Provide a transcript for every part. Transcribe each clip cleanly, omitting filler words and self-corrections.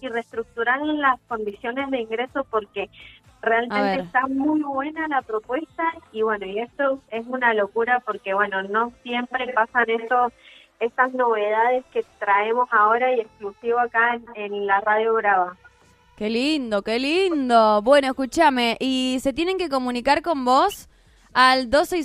y reestructurar las condiciones de ingreso porque realmente está muy buena la propuesta y bueno, y esto es una locura porque bueno, no siempre pasan estas novedades que traemos ahora y exclusivo acá en la Radio Brava. Qué lindo, qué lindo. Bueno, escúchame, y se tienen que comunicar con vos al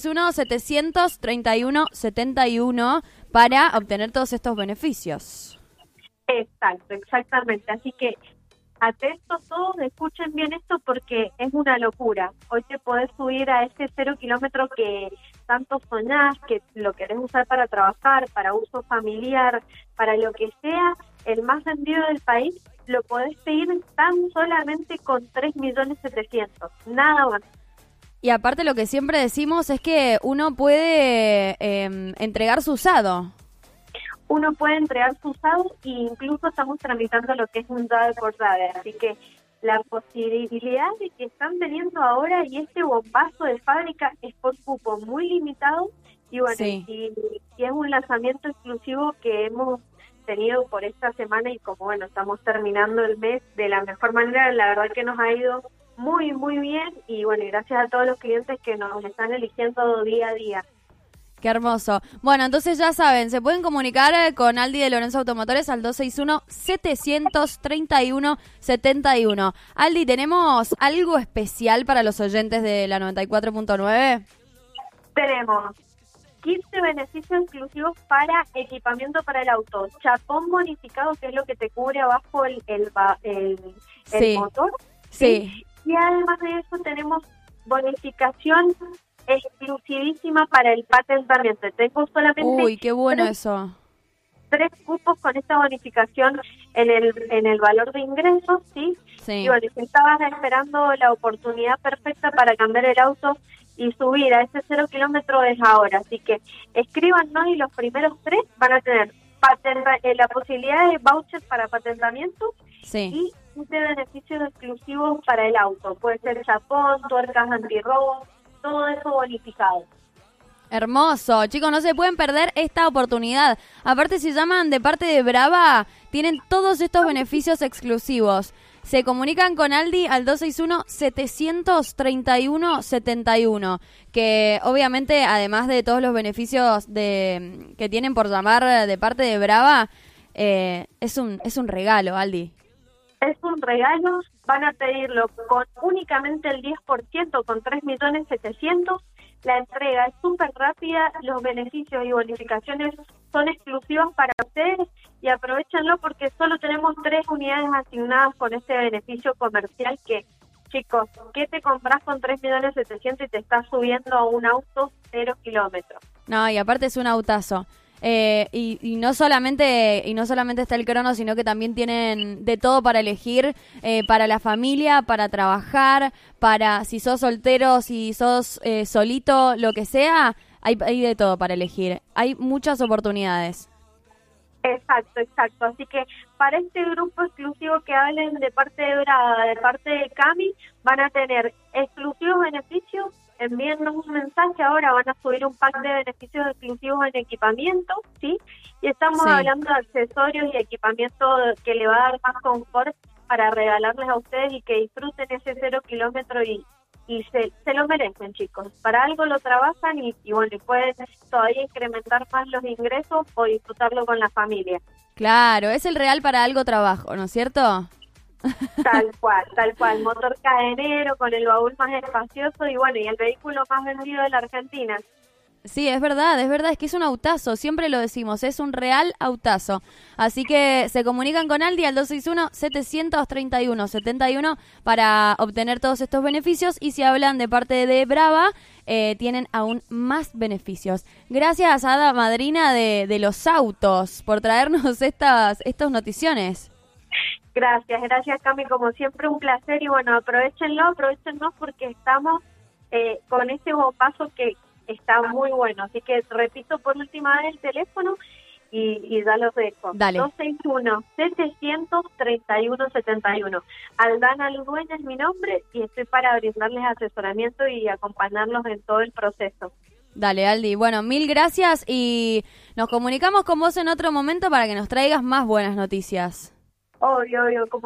261-731-71 para obtener todos estos beneficios. Exacto, exactamente. Así que atentos todos, escuchen bien esto porque es una locura. Hoy te podés subir a ese 0 kilómetro que tanto soñás, que lo querés usar para trabajar, para uso familiar, para lo que sea, el más vendido del país, lo podés pedir tan solamente con 3.700.000, nada más. Y aparte lo que siempre decimos es que uno puede entregar su usado. Uno puede entregar su usado e incluso estamos tramitando lo que es un dado por dado. Así que la posibilidad de que están teniendo ahora y este bombazo de fábrica es por cupo muy limitado y bueno, sí. y es un lanzamiento exclusivo que hemos tenido por esta semana y como bueno, estamos terminando el mes de la mejor manera, la verdad que nos ha ido muy, muy bien y bueno, y gracias a todos los clientes que nos están eligiendo día a día. Qué hermoso. Bueno, entonces ya saben, se pueden comunicar con Aldi de Lorenzo Automotores al 261-731-71. Aldi, ¿tenemos algo especial para los oyentes de la 94.9? Tenemos 15 beneficios exclusivos para equipamiento para el auto. Chapón bonificado, que es lo que te cubre abajo el motor. Sí. Y además de eso tenemos bonificación exclusivísima para el patentamiento. Tengo solamente... Uy, qué bueno eso. 3 cupos con esta bonificación en el valor de ingresos, ¿sí? Y bueno, si estabas esperando la oportunidad perfecta para cambiar el auto y subir a ese 0 kilómetro es ahora. Así que escríbanos y los primeros 3 van a tener la posibilidad de vouchers para patentamiento y de beneficios exclusivos para el auto. Puede ser chapón, tuercas antirrobo, todo eso bonificado. Hermoso, chicos, no se pueden perder esta oportunidad. Aparte, si llaman de parte de Brava, tienen todos estos beneficios exclusivos. Se comunican con Aldi al 261-731-71, que obviamente, además de todos los beneficios que tienen por llamar de parte de Brava, es un regalo, Aldi. Es un regalo, van a pedirlo con únicamente el 10%, con 3.700.000. La entrega es súper rápida, los beneficios y bonificaciones son exclusivos para ustedes y aprovechenlo porque solo tenemos 3 unidades asignadas con este beneficio comercial que, chicos, ¿qué te compras con 3.700.000 y te estás subiendo a un auto 0 kilómetros? No, y aparte es un autazo. Y no solamente está el crono, sino que también tienen de todo para elegir, para la familia, para trabajar, para si sos soltero, si sos solito, lo que sea, hay de todo para elegir. Hay muchas oportunidades. Exacto. Así que para este grupo exclusivo que hablen de parte de Brava, de parte de Cami, van a tener exclusivos beneficios. Envíennos un mensaje, ahora van a subir un pack de beneficios exclusivos en equipamiento, ¿sí? Y estamos hablando de accesorios y equipamiento que le va a dar más confort para regalarles a ustedes y que disfruten ese 0 kilómetro y se lo merecen, chicos. Para algo lo trabajan y bueno, y pueden todavía incrementar más los ingresos o disfrutarlo con la familia. Claro, es el real para algo trabajo, ¿no es cierto? Tal cual, motor cadenero con el baúl más espacioso y bueno, y el vehículo más vendido de la Argentina. Sí, es verdad, es que es un autazo, siempre lo decimos, es un real autazo. Así que se comunican con Aldi al 261-731-71 para obtener todos estos beneficios y si hablan de parte de Brava, tienen aún más beneficios. Gracias, Ada Madrina de los autos, por traernos estas noticiones. Gracias Cami, como siempre un placer y bueno, aprovechenlo porque estamos con este bombazo que está muy bueno, así que repito por última vez el teléfono y ya los dejo. Dale. 261-731-71. Aldana Ludueña es mi nombre y estoy para brindarles asesoramiento y acompañarlos en todo el proceso. Dale, Aldi. Bueno, mil gracias y nos comunicamos con vos en otro momento para que nos traigas más buenas noticias. Obvio, como